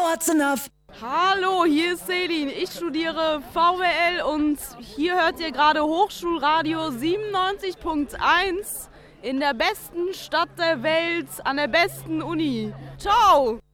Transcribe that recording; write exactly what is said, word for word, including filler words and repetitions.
What's enough? Hallo, hier ist Selin. Ich studiere V W L und hier hört ihr gerade Hochschulradio siebenundneunzig Punkt eins in der besten Stadt der Welt, an der besten Uni. Ciao!